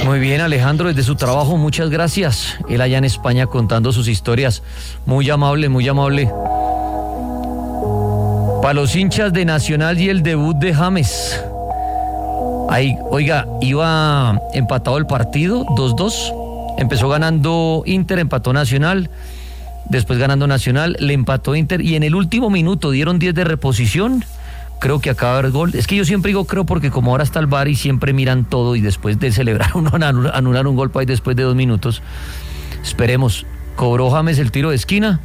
Muy bien, Alejandro, desde su trabajo, muchas gracias. Él allá en España contando sus historias. Muy amable, muy amable. Para los hinchas de Nacional y el debut de James. Ahí, oiga, iba empatado el partido, 2-2. Empezó ganando Inter, empató Nacional. Después ganando Nacional, le empató Inter. Y en el último minuto dieron 10 de reposición. Creo que acaba de haber gol. Es que yo siempre digo creo porque como ahora está el VAR y siempre miran todo y después de celebrar uno anular un gol ahí después de 2 minutos. Esperemos. ¿Cobró James el tiro de esquina?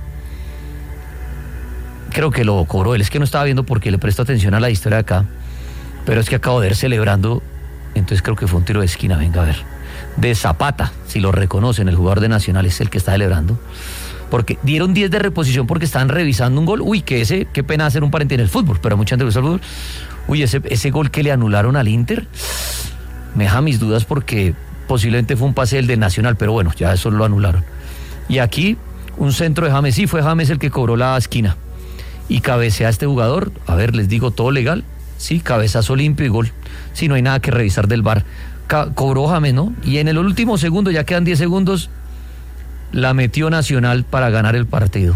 Creo que lo cobró él. Es que no estaba viendo porque le presto atención a la historia de acá. Pero es que acabo de ver celebrando. Entonces creo que fue un tiro de esquina. Venga a ver. De Zapata, si lo reconocen, el jugador de Nacional es el que está celebrando. Porque dieron 10 de reposición porque estaban revisando un gol. Uy, qué pena hacer un paréntesis en el fútbol, pero mucha gente gusta el fútbol. Uy, ese gol que le anularon al Inter, me deja mis dudas porque posiblemente fue un pase del Nacional, pero bueno, ya eso lo anularon. Y aquí, un centro de James, sí, fue James el que cobró la esquina. Y cabecea a este jugador, a ver, les digo, todo legal, sí, cabezazo limpio y gol. Sí, no hay nada que revisar del VAR. Cobró James, ¿no? Y en el último segundo, ya quedan 10 segundos, la metió Nacional para ganar el partido.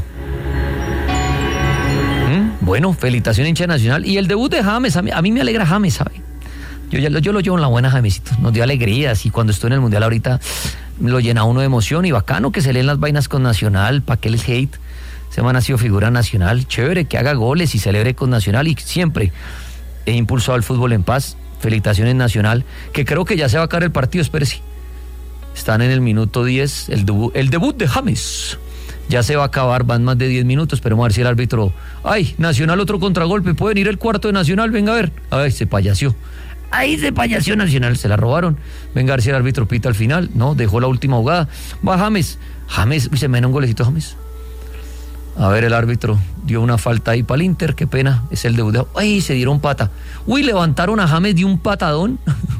Bueno, felicitación hincha Nacional. Y el debut de James, a mí me alegra James, ¿sabe? Yo lo llevo en la buena, Jamesito. Nos dio alegrías y cuando estuvo en el Mundial ahorita lo llena uno de emoción y bacano que se leen las vainas con Nacional, para que el hate. Se me ha nacido figura Nacional, chévere, que haga goles y celebre con Nacional y siempre he impulsado el fútbol en paz. Felicitaciones Nacional, que creo que ya se va a acabar el partido, espérese. Están en el minuto 10, el debut de James. Ya se va a acabar, van más de 10 minutos, esperemos a ver si el árbitro... ¡Ay, Nacional otro contragolpe! ¿Pueden ir el cuarto de Nacional? Venga a ver. ¡Ay, se payació! ¡Ay, se payació Nacional! Se la robaron. Venga a ver si el árbitro pita al final. No, dejó la última jugada. Va James. Uy, se me da un golecito James. A ver, el árbitro dio una falta ahí para el Inter, qué pena. Es el debut de... ¡Ay, se dieron pata! ¡Uy, levantaron a James de un patadón!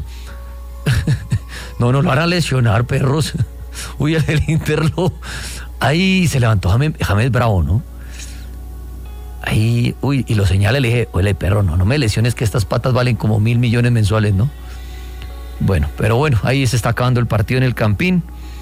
No lo harán lesionar, perros. Uy, el Inter lo... Ahí se levantó James bravo, ¿no? Ahí, uy, y lo señala, le dije, oye, perro, no me lesiones que estas patas valen como 1.000 millones mensuales, ¿no? Bueno, pero bueno, ahí se está acabando el partido en el Campín.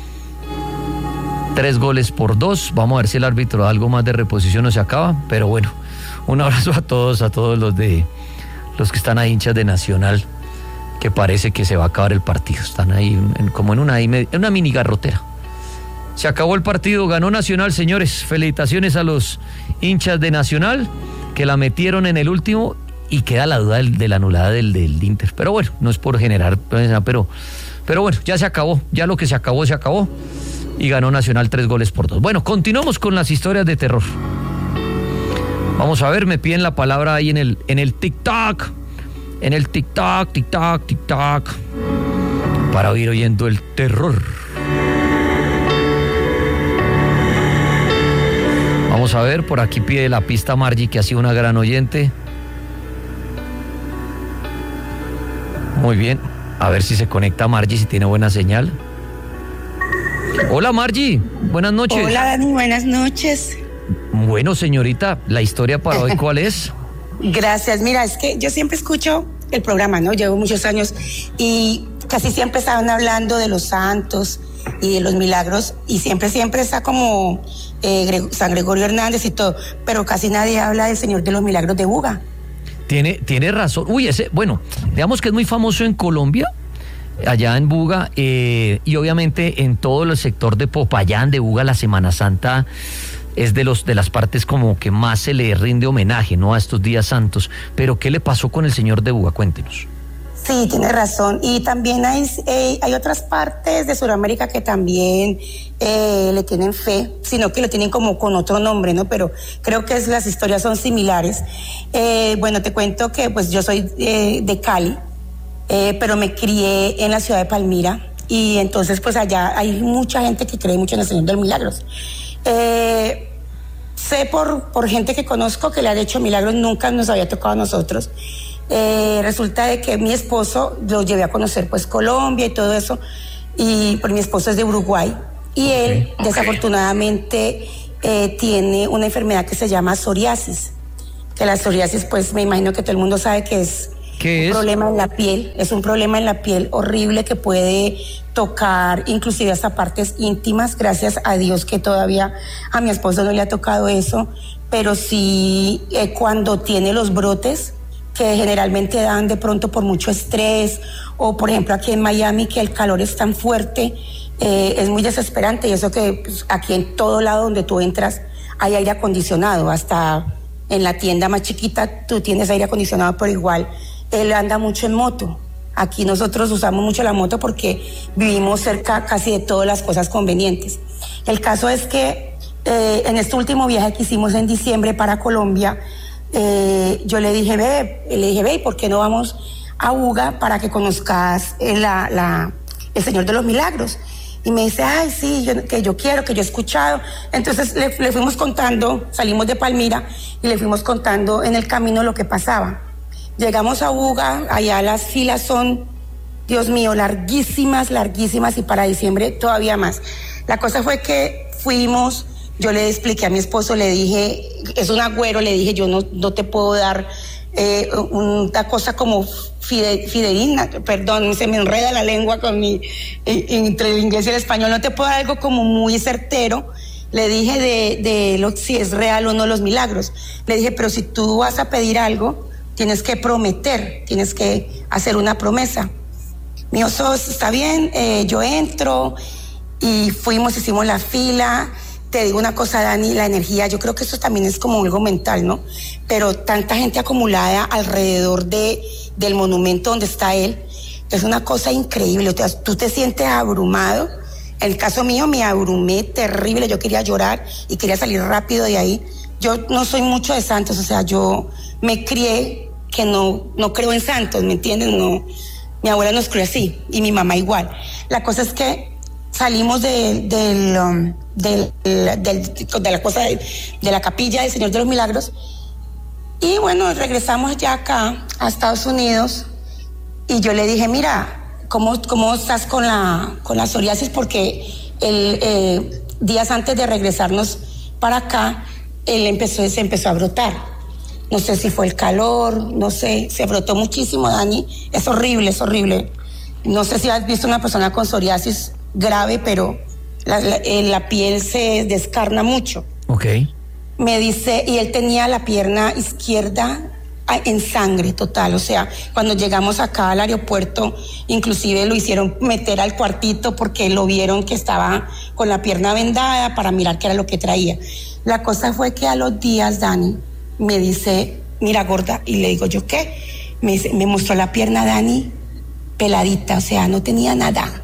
3-2. Vamos a ver si el árbitro da algo más de reposición o se acaba, pero bueno, un abrazo a todos los que están ahí hinchas de Nacional, que parece que se va a acabar el partido. Están ahí como en una mini garrotera. Se acabó el partido, ganó Nacional, señores. Felicitaciones a los hinchas de Nacional que la metieron en el último y queda la duda de la anulada del Inter. Pero bueno, no es por generar, pero bueno, ya se acabó. Ya lo que se acabó y ganó Nacional 3-2. Bueno, continuamos con las historias de terror. Vamos a ver, me piden la palabra ahí en el TikTok. En el TikTok, para ir oyendo el terror. Vamos a ver, por aquí pide la pista Margie, que ha sido una gran oyente. Muy bien, a ver si se conecta Margie, si tiene buena señal. Hola Margie, buenas noches. Hola Dani, buenas noches. Bueno, señorita, la historia para hoy, ¿cuál es? Gracias, mira, es que yo siempre escucho el programa, ¿no? Llevo muchos años y casi siempre estaban hablando de los santos y de los milagros y siempre está como San Gregorio Hernández y todo, pero casi nadie habla del Señor de los Milagros de Buga. Tiene razón. Uy, bueno, digamos que es muy famoso en Colombia, allá en Buga, y obviamente en todo el sector de Popayán, de Buga, la Semana Santa es de las partes como que más se le rinde homenaje, ¿no?, a estos días santos. Pero ¿qué le pasó con el Señor de Buga? Cuéntenos. Sí, tiene razón. Y también hay otras partes de Sudamérica que también le tienen fe, sino que lo tienen como con otro nombre, ¿no? Pero creo que las historias son similares. Bueno, te cuento que pues yo soy de Cali, pero me crié en la ciudad de Palmira y entonces pues allá hay mucha gente que cree mucho en el Señor de los Milagros. Sé por gente que conozco que le han hecho milagros, nunca nos había tocado a nosotros. Resulta de que mi esposo lo llevé a conocer pues Colombia y todo eso, y por mi esposo es de Uruguay y él desafortunadamente tiene una enfermedad que se llama psoriasis, que la psoriasis pues me imagino que todo el mundo sabe que es ¿Qué es? Problema en la piel, es un problema en la piel horrible que puede tocar inclusive hasta partes íntimas. Gracias a Dios que todavía a mi esposo no le ha tocado eso, pero sí cuando tiene los brotes que generalmente dan de pronto por mucho estrés, o por ejemplo aquí en Miami que el calor es tan fuerte, es muy desesperante, y eso que pues, aquí en todo lado donde tú entras hay aire acondicionado, hasta en la tienda más chiquita tú tienes aire acondicionado, pero igual él anda mucho en moto. Aquí nosotros usamos mucho la moto porque vivimos cerca casi de todas las cosas convenientes. El caso es que en este último viaje que hicimos en diciembre para Colombia, yo le dije, ve, ¿por qué no vamos a UGA para que conozcas el Señor de los Milagros? Y me dice, ay, sí, que yo quiero, que yo he escuchado. Entonces le fuimos contando, salimos de Palmira y le fuimos contando en el camino lo que pasaba. Llegamos a UGA, allá las filas son, Dios mío, larguísimas, y para diciembre todavía más. La cosa fue que fuimos, yo le expliqué a mi esposo, le dije, es un agüero, le dije, yo no te puedo dar una cosa como fidedigna, perdón, se me enreda la lengua con entre el inglés y el español, no te puedo dar algo como muy certero. Le dije de si es real o no los milagros. Le dije, pero si tú vas a pedir algo, tienes que prometer, tienes que hacer una promesa. Me dijo, está bien, yo entro, y hicimos la fila. Te digo una cosa, Dani, la energía, yo creo que eso también es como algo mental, ¿no? Pero tanta gente acumulada alrededor del monumento donde está él, es una cosa increíble. O sea, tú te sientes abrumado. En el caso mío me abrumé terrible, yo quería llorar y quería salir rápido de ahí. Yo no soy mucho de santos, o sea, yo me crié que no creo en santos, ¿me entiendes? No, mi abuela nos crió así y mi mamá igual. La cosa es que salimos de la capilla del Señor de los Milagros y bueno, regresamos ya acá a Estados Unidos, y yo le dije, mira, ¿cómo estás con la psoriasis? Porque días antes de regresarnos para acá, se empezó a brotar. No sé si fue el calor, no sé, se brotó muchísimo, Dani. Es horrible, es horrible. No sé si has visto una persona con psoriasis grave, pero la piel se descarna mucho. Ok. Me dice, y él tenía la pierna izquierda en sangre total, o sea, cuando llegamos acá al aeropuerto, inclusive lo hicieron meter al cuartito porque lo vieron que estaba con la pierna vendada para mirar qué era lo que traía. La cosa fue que a los días, Dani, me dice, mira, gorda, y le digo, ¿yo qué? Me mostró la pierna, Dani, peladita, o sea, no tenía nada,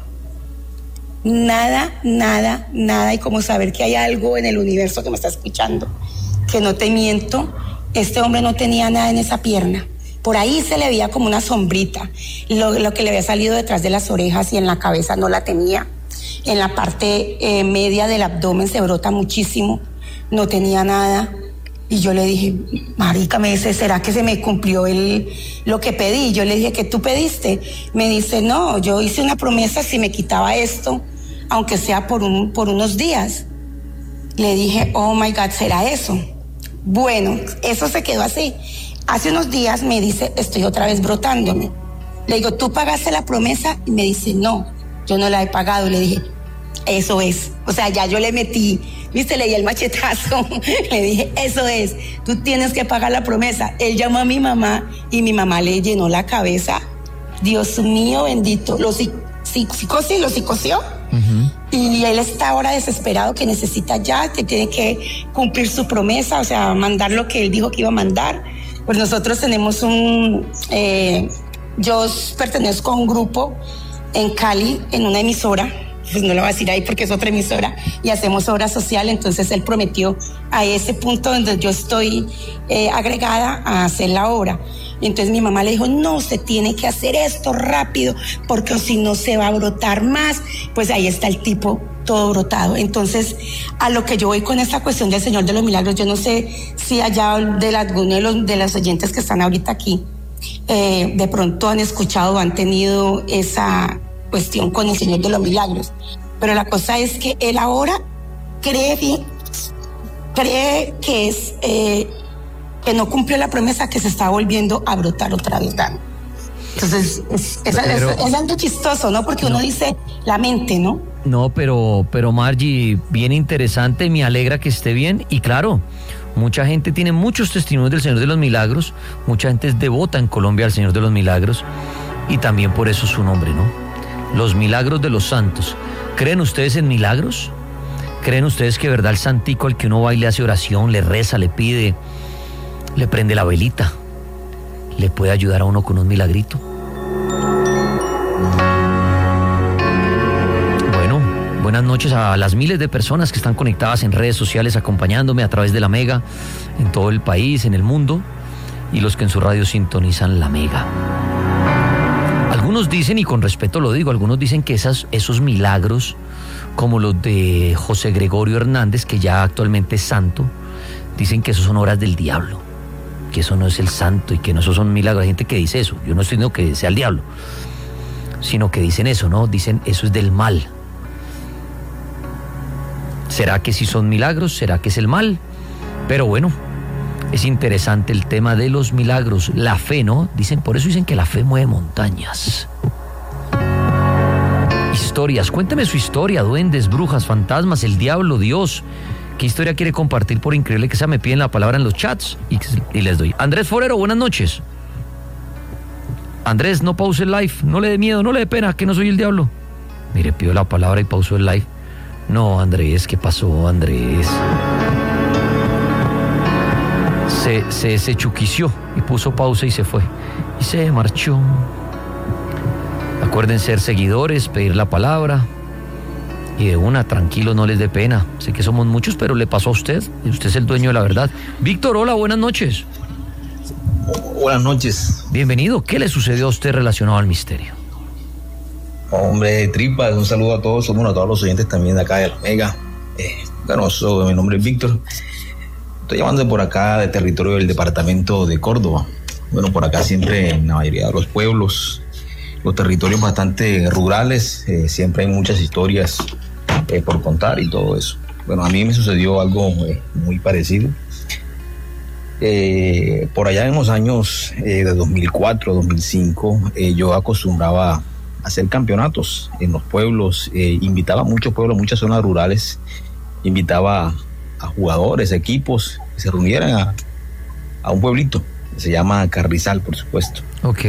y como saber que hay algo en el universo que me está escuchando, que no te miento, este hombre no tenía nada en esa pierna. Por ahí se le veía como una sombrita, lo que le había salido detrás de las orejas y en la cabeza no la tenía. En la parte media del abdomen se brota muchísimo, no tenía nada. Y yo le dije, marica, me dice, ¿será que se me cumplió lo que pedí? Yo le dije, ¿qué tú pediste? Me dice, no, yo hice una promesa si me quitaba esto, aunque sea por unos días. Le dije, oh my God, ¿será eso? Bueno, eso se quedó así. Hace unos días me dice, estoy otra vez brotándome. Le digo, ¿tú pagaste la promesa? Y me dice, no, yo no la he pagado. Le dije, eso es. O sea, ya yo le metí, viste, le di el machetazo. Le dije, eso es, tú tienes que pagar la promesa. Él llamó a mi mamá y mi mamá le llenó la cabeza. Dios mío bendito, lo psicoció. Uh-huh. Y él está ahora desesperado, que necesita ya, que tiene que cumplir su promesa, o sea, mandar lo que él dijo que iba a mandar. Pues nosotros tenemos yo pertenezco a un grupo en Cali, en una emisora, pues no lo voy a decir ahí porque es otra emisora, y hacemos obra social. Entonces él prometió a ese punto donde yo estoy agregada a hacer la obra. Y entonces mi mamá le dijo, no, se tiene que hacer esto rápido, porque si no se va a brotar más. Pues ahí está el tipo todo brotado. Entonces, a lo que yo voy con esta cuestión del Señor de los Milagros, yo no sé si allá de alguno de los oyentes que están ahorita aquí, de pronto han escuchado o han tenido esa cuestión con el Señor de los Milagros. Pero la cosa es que él ahora cree que es... que no cumplió la promesa, que se está volviendo a brotar otra vez, Dan. Entonces, es algo chistoso, ¿no? Porque uno dice la mente, ¿no? No, pero Margie, bien interesante, me alegra que esté bien. Y claro, mucha gente tiene muchos testimonios del Señor de los Milagros, mucha gente es devota en Colombia al Señor de los Milagros, y también por eso su nombre, ¿no? Los milagros de los santos. ¿Creen ustedes en milagros? ¿Creen ustedes que verdad el santico al que uno va y le hace oración, le reza, le pide, le prende la velita, le puede ayudar a uno con un milagrito? Bueno, buenas noches a las miles de personas que están conectadas en redes sociales acompañándome a través de la Mega en todo el país, en el mundo, y los que en su radio sintonizan la Mega. Algunos dicen, y con respeto lo digo, algunos dicen que esos milagros, como los de José Gregorio Hernández, que ya actualmente es santo, dicen que esos son obras del diablo, que eso no es el santo y que no esos son milagros. Hay gente que dice eso. Yo no estoy diciendo que sea el diablo, sino que dicen eso, ¿no? Dicen eso es del mal. ¿Será que sí son milagros? ¿Será que es el mal? Pero bueno, es interesante el tema de los milagros, la fe, ¿no? Por eso dicen que la fe mueve montañas. Historias, cuénteme su historia, duendes, brujas, fantasmas, el diablo, Dios. ¿Qué historia quiere compartir? Por increíble que sea, me piden la palabra en los chats y les doy. Andrés Forero, buenas noches. Andrés, no pause el live, no le dé miedo, no le dé pena, que no soy el diablo. Mire, pidió la palabra y pausó el live. No, Andrés, ¿qué pasó, Andrés? Se chuquició y puso pausa y se fue. Y se marchó. Acuérdense ser seguidores, pedir la palabra. Y de una, tranquilo, no les dé pena. Sé que somos muchos, pero le pasó a usted. Y usted es el dueño de la verdad. Víctor, hola, buenas noches. Buenas noches. Bienvenido. ¿Qué le sucedió a usted relacionado al misterio? Hombre, tripa, un saludo a todos, bueno, a todos los oyentes también de acá de la Mega. Mi nombre es Víctor. Estoy llamando por acá de territorio del departamento de Córdoba. Bueno, por acá siempre en la mayoría de los pueblos, los territorios bastante rurales, siempre hay muchas historias por contar y todo eso. Bueno, a mí me sucedió algo muy parecido. Por allá en los años de 2004, 2005, yo acostumbraba a hacer campeonatos en los pueblos, invitaba a muchos pueblos, muchas zonas rurales, invitaba a jugadores, equipos, que se reunieran a un pueblito, que se llama Carrizal, por supuesto. Ok.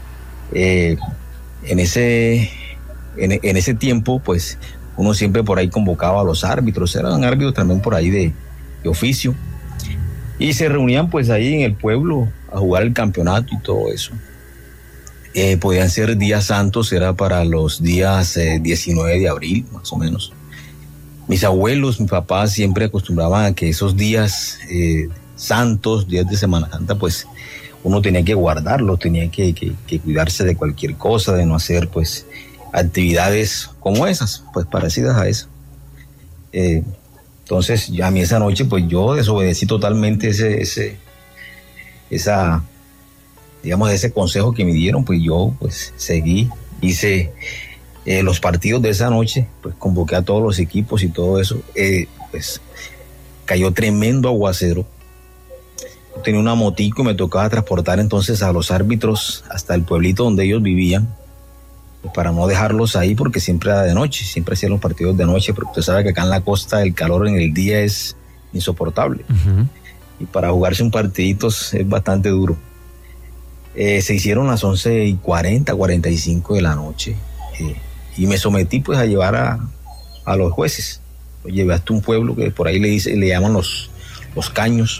En ese tiempo, pues, uno siempre por ahí convocaba a los árbitros, eran árbitros también por ahí de oficio, y se reunían pues ahí en el pueblo a jugar el campeonato y todo eso. Podían ser días santos, era para los días 19 de abril, más o menos. Mis abuelos, mi papá siempre acostumbraban a que esos días santos, días de Semana Santa, pues uno tenía que guardarlos, tenía que cuidarse de cualquier cosa, de no hacer pues actividades como esas, pues parecidas a eso. Entonces, ya a mí esa noche, pues yo desobedecí totalmente ese consejo que me dieron, pues yo pues seguí, hice los partidos de esa noche, pues convoqué a todos los equipos y todo eso, pues cayó tremendo aguacero. Yo tenía una motico y me tocaba transportar entonces a los árbitros hasta el pueblito donde ellos vivían, pues para no dejarlos ahí porque siempre era de noche, siempre hacían los partidos de noche, pero usted sabe que acá en la costa el calor en el día es insoportable. Uh-huh. Y para jugarse un partidito es bastante duro. Se hicieron las 11:40, 45 de la noche, y me sometí pues a llevar a los jueces. Lo llevé hasta un pueblo que por ahí le llaman los Caños.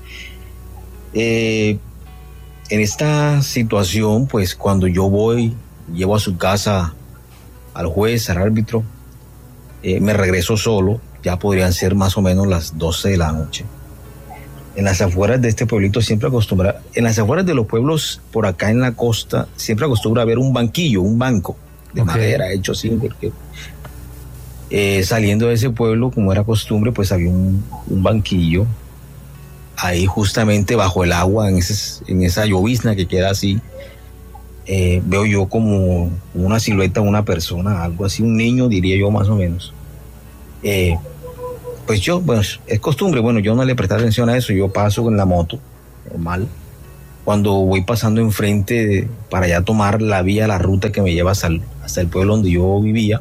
En esta situación, pues cuando yo llevo a su casa al juez, al árbitro, me regreso solo, ya podrían ser más o menos las 12 de la noche. En las afueras de este pueblito en las afueras de los pueblos por acá en la costa, siempre acostumbra haber un banco de madera hecho así, porque saliendo de ese pueblo, como era costumbre, pues había un banquillo ahí justamente bajo el agua, en esa llovizna que queda así. Veo yo como una silueta de una persona, algo así, un niño diría yo más o menos. Pues yo, bueno, es costumbre, bueno, yo no le presté atención a eso, yo paso con la moto, normal, cuando voy pasando enfrente para ya tomar la vía, la ruta que me lleva hasta el pueblo donde yo vivía,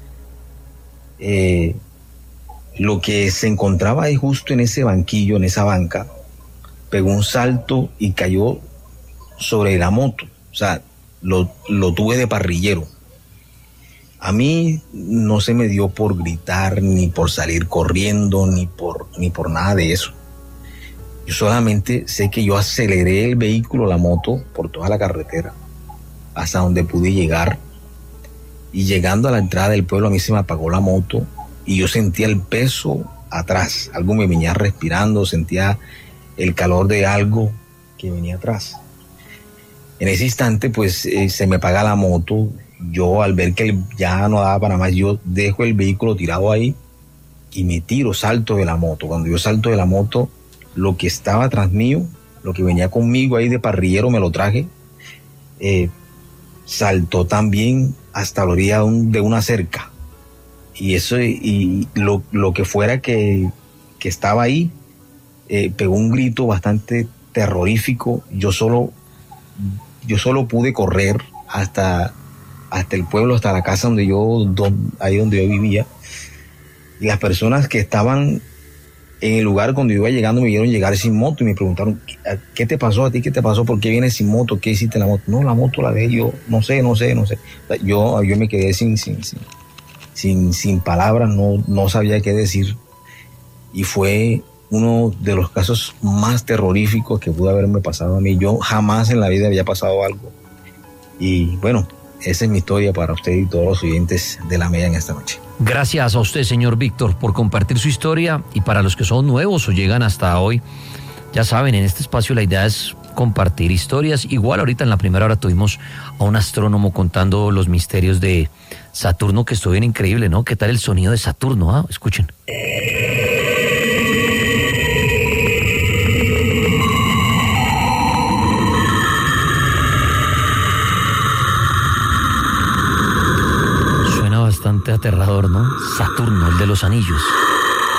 lo que se encontraba ahí justo en ese banquillo, en esa banca, pegó un salto y cayó sobre la moto. O sea, lo tuve de parrillero. A mí no se me dio por gritar, ni por salir corriendo, ni por nada de eso. Yo solamente sé que yo aceleré el vehículo, la moto, por toda la carretera, hasta donde pude llegar. Y llegando a la entrada del pueblo, a mí se me apagó la moto y yo sentía el peso atrás. Algo me venía respirando, sentía el calor de algo que venía atrás. En ese instante, pues, se me apaga la moto. Yo, al ver que ya no daba para más, yo dejo el vehículo tirado ahí y me tiro, salto de la moto. Cuando yo salto de la moto, lo que estaba atrás mío, lo que venía conmigo ahí de parrillero, me lo traje, saltó también hasta la orilla de una cerca. Y eso, y lo que fuera que estaba ahí, pegó un grito bastante terrorífico. Yo solo pude correr hasta el pueblo, hasta la casa ahí donde yo vivía. Y las personas que estaban en el lugar cuando yo iba llegando me vieron llegar sin moto y me preguntaron, ¿qué te pasó a ti? ¿Qué te pasó? ¿Por qué vienes sin moto? ¿Qué hiciste en la moto? No, la moto la dejé yo, no sé. Yo me quedé sin palabras, no sabía qué decir. Y fue uno de los casos más terroríficos que pudo haberme pasado a mí. Yo jamás en la vida había pasado algo. Y bueno, esa es mi historia para usted y todos los oyentes de La Mella en esta noche. Gracias a usted, señor Víctor, por compartir su historia, y para los que son nuevos o llegan hasta hoy, ya saben, en este espacio la idea es compartir historias. Igual ahorita en la primera hora tuvimos a un astrónomo contando los misterios de Saturno, que estuvo bien increíble, ¿no? ¿Qué tal el sonido de Saturno? Escuchen. Bastante aterrador, ¿no? Saturno, el de los anillos.